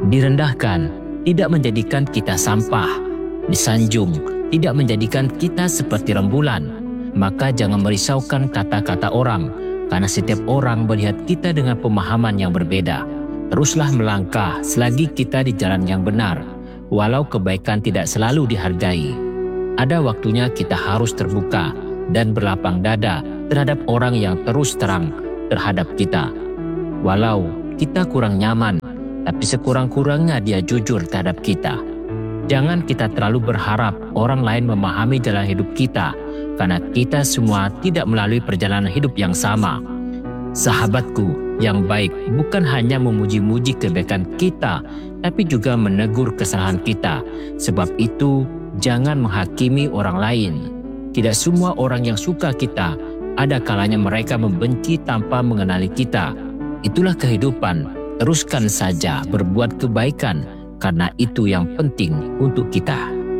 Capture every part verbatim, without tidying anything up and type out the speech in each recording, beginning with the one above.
Direndahkan tidak menjadikan kita sampah, disanjung tidak menjadikan kita seperti rembulan. Maka jangan merisaukan kata-kata orang, karena setiap orang melihat kita dengan pemahaman yang berbeda. Teruslah melangkah selagi kita di jalan yang benar, walau kebaikan tidak selalu dihargai. Ada waktunya kita harus terbuka dan berlapang dada terhadap orang yang terus terang terhadap kita. Walau kita kurang nyaman, tapi sekurang-kurangnya dia jujur terhadap kita. Jangan kita terlalu berharap orang lain memahami jalan hidup kita, karena kita semua tidak melalui perjalanan hidup yang sama. Sahabatku yang baik bukan hanya memuji-muji kebaikan kita, tapi juga menegur kesalahan kita. Sebab itu, jangan menghakimi orang lain. Tidak semua orang yang suka kita, ada kalanya mereka membenci tanpa mengenali kita. Itulah kehidupan. Teruskan saja berbuat kebaikan, karena itu yang penting untuk kita.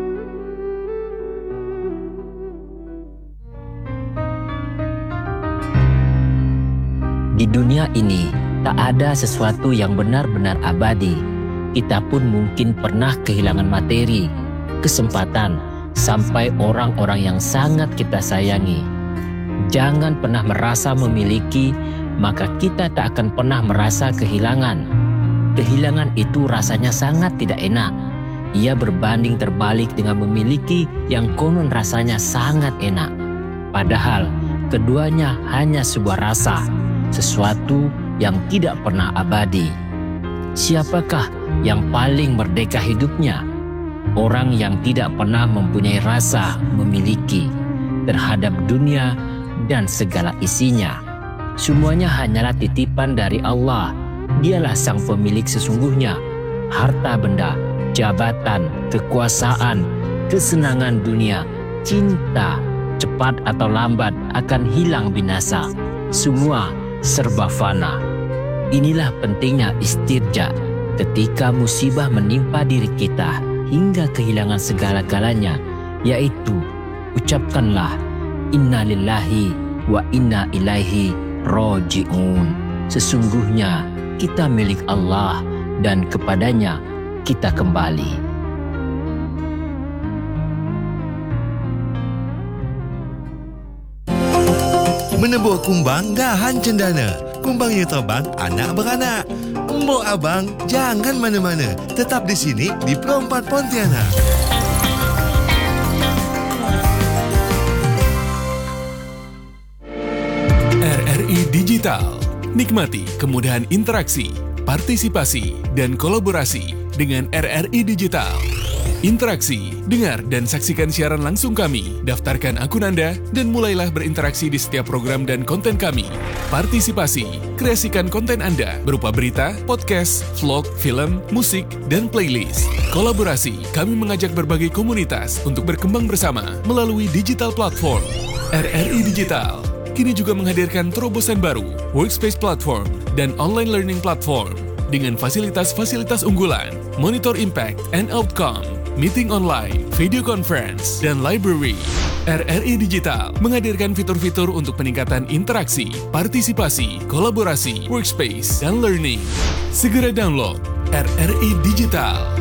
Di dunia ini, tak ada sesuatu yang benar-benar abadi. Kita pun mungkin pernah kehilangan materi, kesempatan, sampai orang-orang yang sangat kita sayangi. Jangan pernah merasa memiliki, maka kita tak akan pernah merasa kehilangan. Kehilangan itu rasanya sangat tidak enak. Ia berbanding terbalik dengan memiliki yang konon rasanya sangat enak. Padahal, keduanya hanya sebuah rasa. Sesuatu yang tidak pernah abadi. Siapakah yang paling merdeka hidupnya? Orang yang tidak pernah mempunyai rasa memiliki terhadap dunia dan segala isinya. Semuanya hanyalah titipan dari Allah. Dialah sang pemilik sesungguhnya. Harta benda, jabatan, kekuasaan, kesenangan dunia, cinta, cepat atau lambat akan hilang binasa. Semua serba fana. Inilah pentingnya istirja. Ketika musibah menimpa diri kita hingga kehilangan segala-galanya, yaitu ucapkanlah inna lillahi wa inna ilaihi raji'un. Sesungguhnya kita milik Allah dan kepadanya kita kembali. Menebuh kumbang dahan cendana. Kumbangnya terbang, anak beranak. Mbok abang, jangan mana-mana. Tetap di sini di Pro empat Pontianak. R R I Digital. Nikmati kemudahan interaksi, partisipasi, dan kolaborasi dengan R R I Digital. Interaksi, dengar dan saksikan siaran langsung kami, daftarkan akun Anda, dan mulailah berinteraksi di setiap program dan konten kami. Partisipasi, kreasikan konten Anda berupa berita, podcast, vlog, film, musik, dan playlist. Kolaborasi, kami mengajak berbagai komunitas untuk berkembang bersama melalui digital platform. R R I Digital kini juga menghadirkan terobosan baru, workspace platform, dan online learning platform dengan fasilitas-fasilitas unggulan, monitor impact and outcome, meeting online, video conference, dan library. R R I Digital menghadirkan fitur-fitur untuk peningkatan interaksi, partisipasi, kolaborasi, workspace, dan learning. Segera download R R I Digital.